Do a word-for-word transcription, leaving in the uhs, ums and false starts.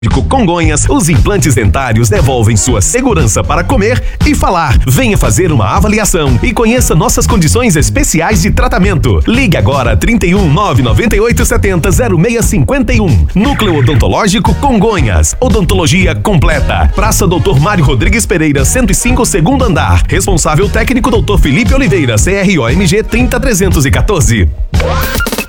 Congonhas, os implantes dentários devolvem sua segurança para comer e falar. Venha fazer uma avaliação e conheça nossas condições especiais de tratamento. Ligue agora trinta e um, nove nove oito sete zero, zero seis cinco um. Núcleo Odontológico Congonhas. Odontologia completa. Praça doutor Mário Rodrigues Pereira, cento e cinco, segundo andar. Responsável técnico doutor Felipe Oliveira, C R O M G trinta trezentos e quatorze.